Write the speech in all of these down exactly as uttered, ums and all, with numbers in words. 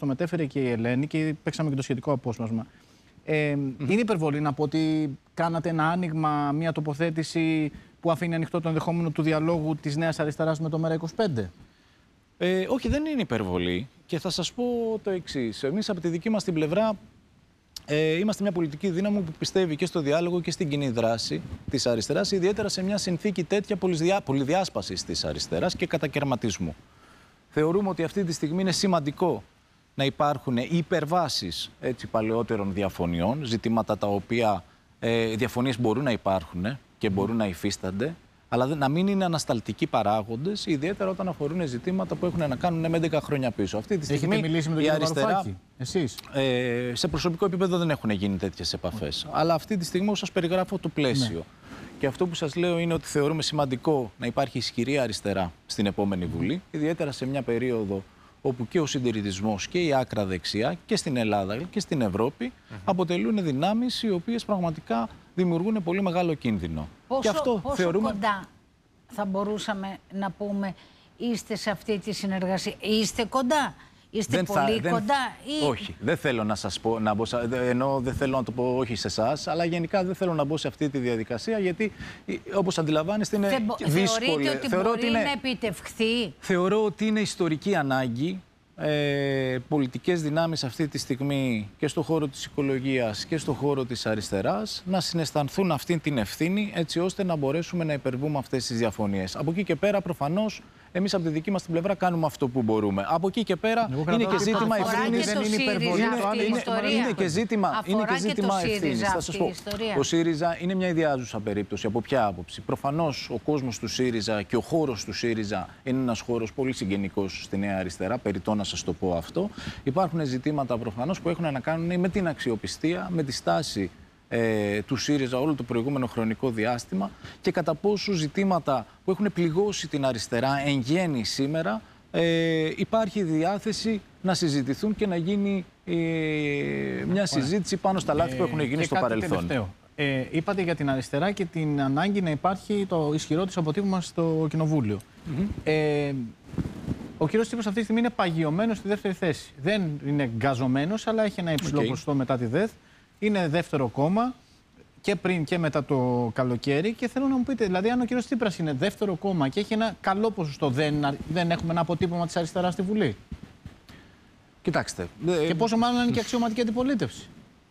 το μετέφερε και η Ελένη και παίξαμε και το σχετικό απόσπασμα. Ε, mm-hmm. Είναι υπερβολή να πω ότι κάνατε ένα άνοιγμα, μια τοποθέτηση που αφήνει ανοιχτό το ενδεχόμενο του διαλόγου της Νέας Αριστεράς με το ΜΕΡΑ είκοσι πέντε? Ε, όχι, δεν είναι υπερβολή. Και θα σας πω το εξής. Εμείς από τη δική μας την πλευρά ε, είμαστε μια πολιτική δύναμη που πιστεύει και στο διάλογο και στην κοινή δράση της αριστεράς, ιδιαίτερα σε μια συνθήκη τέτοια πολυδιάσπασης της αριστεράς και κατακαιρματισμού. Θεωρούμε ότι αυτή τη στιγμή είναι σημαντικό να υπάρχουν υπερβάσεις έτσι, παλαιότερων διαφωνιών, ζητήματα τα οποία ε, διαφωνίες μπορούν να υπάρχουν και μπορούν να υφίστανται, αλλά να μην είναι ανασταλτικοί παράγοντες, ιδιαίτερα όταν αφορούν ζητήματα που έχουν να κάνουν με έντεκα χρόνια πίσω. Αυτή τη στιγμή έχετε μιλήσει με τον η κύριο αριστερά, Βαρουφάκη, εσείς? Ε, σε προσωπικό επίπεδο δεν έχουν γίνει τέτοιες επαφές. Mm. Αλλά αυτή τη στιγμή σας περιγράφω το πλαίσιο. Ναι. Και αυτό που σας λέω είναι ότι θεωρούμε σημαντικό να υπάρχει ισχυρή αριστερά στην επόμενη Βουλή, ιδιαίτερα σε μια περίοδο όπου και ο συντηρητισμός και η άκρα δεξιά και στην Ελλάδα και στην Ευρώπη mm-hmm. αποτελούν δυνάμεις οι οποίες πραγματικά δημιουργούν πολύ μεγάλο κίνδυνο. Πόσο, και αυτό πόσο θεωρούμε... κοντά θα μπορούσαμε να πούμε είστε σε αυτή τη συνεργασία? Είστε κοντά? Είστε δεν πολύ θα, δεν, κοντά? Ή... Όχι, δεν θέλω να σας πω, να μπω, ενώ δεν θέλω να το πω όχι σε εσάς, αλλά γενικά δεν θέλω να μπω σε αυτή τη διαδικασία, γιατί όπως αντιλαμβάνεστε είναι Θε, δύσκολη. Θεωρείτε ότι θεωρώ μπορεί ότι είναι, να επιτευχθεί? Θεωρώ ότι είναι ιστορική ανάγκη ε, πολιτικές δυνάμεις αυτή τη στιγμή και στον χώρο της οικολογίας και στον χώρο της αριστεράς να συναισθανθούν αυτή την ευθύνη, έτσι ώστε να μπορέσουμε να υπερβούμε αυτές τις διαφωνίες. Από εκεί και πέρα προφανώς εμείς από τη δική μας την πλευρά κάνουμε αυτό που μπορούμε. Από εκεί και πέρα είναι και ζήτημα ευθύνης. Δεν είναι υπερβολή. Είναι και ζήτημα, είναι και ζήτημα ευθύνης. Θα σας πω, ο ΣΥΡΙΖΑ είναι μια ιδιάζουσα περίπτωση. Από ποια άποψη? Προφανώς ο κόσμος του ΣΥΡΙΖΑ και ο χώρος του ΣΥΡΙΖΑ είναι ένας χώρος πολύ συγγενικός στη Νέα Αριστερά. Περιττό να σας το πω αυτό. Υπάρχουν ζητήματα προφανώς που έχουν να κάνουν με την αξιοπιστία, με τη στάση Ε, του ΣΥΡΙΖΑ όλο το προηγούμενο χρονικό διάστημα και κατά πόσο ζητήματα που έχουν πληγώσει την αριστερά εν γέννη σήμερα ε, υπάρχει διάθεση να συζητηθούν και να γίνει ε, μια συζήτηση πάνω στα λάθη ε, που έχουν γίνει και στο κάτι παρελθόν. Τελευταίο. Ε, είπατε για την αριστερά και την ανάγκη να υπάρχει το ισχυρό της αποτύπωμα στο Κοινοβούλιο. Mm-hmm. ε, ο κύριος Τσίπρας αυτή τη στιγμή είναι παγιωμένος στη δεύτερη θέση. Δεν είναι γκαζωμένος, αλλά έχει ένα υψηλό okay. ποσοστό μετά τη ΔΕΘ. Είναι δεύτερο κόμμα και πριν και μετά το καλοκαίρι. Και θέλω να μου πείτε, δηλαδή, αν ο κύριος Τσίπρας είναι δεύτερο κόμμα και έχει ένα καλό ποσοστό, δεν, δεν έχουμε ένα αποτύπωμα της αριστεράς στη Βουλή? Κοιτάξτε. Και πόσο μάλλον είναι και αξιωματική αντιπολίτευση.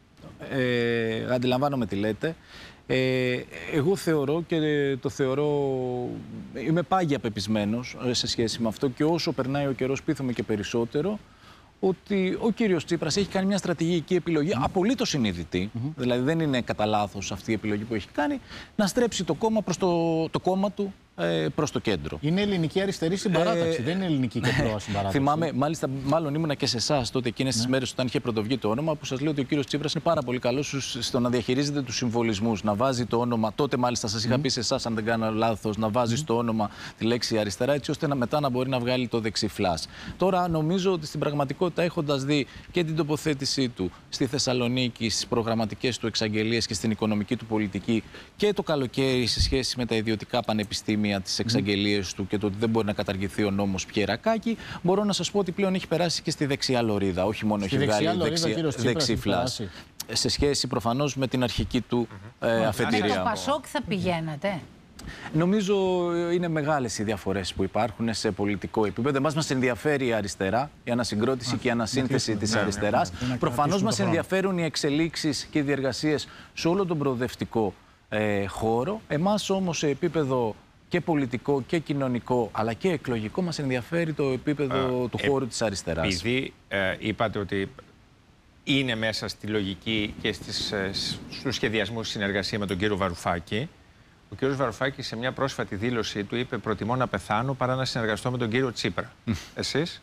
Ε, αντιλαμβάνομαι τι λέτε. Ε, εγώ θεωρώ και το θεωρώ, είμαι πάγια πεπισμένος σε σχέση με αυτό και όσο περνάει ο καιρός πείθομαι και περισσότερο ότι ο κύριος Τσίπρας έχει κάνει μια στρατηγική επιλογή, mm. απολύτως συνείδητη, mm-hmm. δηλαδή δεν είναι κατά λάθος αυτή η επιλογή που έχει κάνει, να στρέψει το κόμμα προς το, το κόμμα του ε, προς το κέντρο. Είναι ελληνική αριστερή συμπαράταξη, ε, δεν είναι ελληνική κεντρώα συμπαράταξη. Θυμάμαι, μάλιστα, μάλλον ήμουνα και σε εσάς τότε εκείνες τις ναι. μέρες όταν είχε πρωτοβγεί το όνομα, που σας λέω ότι ο κύριος Τσίπρας είναι πάρα πολύ καλός στο να διαχειρίζεται τους συμβολισμούς, να βάζει το όνομα. Τότε, μάλιστα, σας είχα mm. πει σε εσάς, αν δεν κάνω λάθος, να βάζει mm. στο όνομα τη λέξη αριστερά, έτσι ώστε να, μετά να μπορεί να βγάλει το δεξί φλας. Τώρα, νομίζω ότι στην πραγματικότητα, έχοντας δει και την τοποθέτησή του στη Θεσσαλονίκη, στις προγραμματικές του εξαγγελίες και στην οικονομική του πολιτική και το καλοκαίρι σε σχέση με τα ιδιωτικά πανεπιστήμια, τις εξαγγελίες mm. του και το ότι δεν μπορεί να καταργηθεί ο νόμος Πιερακάκη, μπορώ να σας πω ότι πλέον έχει περάσει και στη δεξιά λωρίδα. Όχι μόνο στη έχει βγάλει δεξιά, δεξί φλας. Σε σχέση προφανώς με την αρχική του mm-hmm. ε, αφετηρία. Με το Πασόκ θα πηγαίνατε? Νομίζω είναι μεγάλες οι διαφορές που υπάρχουν σε πολιτικό επίπεδο. Εμάς μας ενδιαφέρει η αριστερά, η ανασυγκρότηση και η ανασύνθεση της αριστεράς. Προφανώς μας ενδιαφέρουν οι εξελίξεις και οι διεργασίες σε όλο τον προοδευτικό ε, χώρο. Εμάς όμως σε επίπεδο και πολιτικό και κοινωνικό αλλά και εκλογικό μας ενδιαφέρει το επίπεδο uh, του ε, χώρου της αριστεράς. Επειδή ε, είπατε ότι είναι μέσα στη λογική και στις, ε, στους σχεδιασμούς συνεργασία με τον κύριο Βαρουφάκη, ο κύριος Βαρουφάκης σε μια πρόσφατη δήλωσή του είπε «Προτιμώ να πεθάνω παρά να συνεργαστώ με τον κύριο Τσίπρα». Εσείς?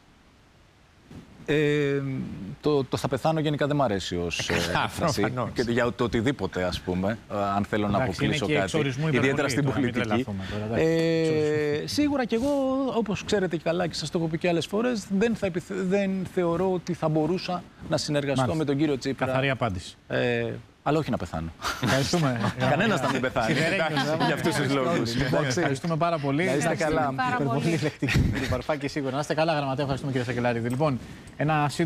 Ε, το, το θα πεθάνω γενικά δεν μ' αρέσει ως έκφραση και για το οτιδήποτε, ας πούμε, αν θέλω να αποκλείσω κάτι, ιδιαίτερα στην πολιτική. Ε, σίγουρα και εγώ, όπως ξέρετε καλά και σας το έχω πει και άλλες φορές, δεν, θα επιθε... δεν θεωρώ ότι θα μπορούσα να συνεργαστώ Μάλιστα. με τον κύριο Τσίπρα. Καθαρή απάντηση. Ε, αλλά όχι να πεθάνω. Ευχαριστούμε. Κανένας να μην πεθάνει για αυτούς τους λόγους. Ευχαριστούμε πάρα πολύ. Να είστε καλά. Υπερβολή λεκτική. Βαρουφάκη σίγουρα. Να είστε καλά, γραμματέα. Ευχαριστούμε κύριε Σακελαρίδη. Λοιπόν, ένα